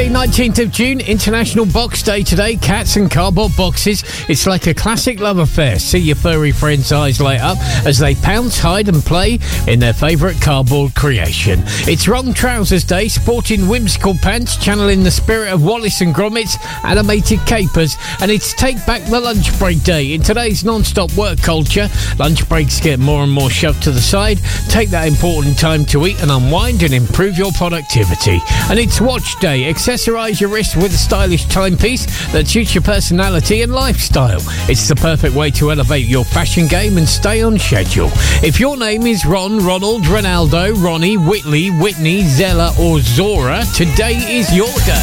Friday, 19th of June, International Box Day today. Cats and cardboard boxes. It's like a classic love affair. See your furry friends' eyes light up as they pounce, hide and play in their favourite cardboard creation. It's Wrong Trousers Day, sporting whimsical pants, channeling the spirit of Wallace and Gromit's animated capers. And it's Take Back the Lunch Break Day. In today's non-stop work culture, lunch breaks get more and more shoved to the side. Take that important time to eat and unwind and improve your productivity. And it's Watch Day. Accessorise your wrist with a stylish timepiece that suits your personality and lifestyle. It's the perfect way to elevate your fashion game and stay on schedule. If your name is Ron, Ronald, Ronaldo, Ronnie, Whitley, Whitney, Zella or Zora, today is your day.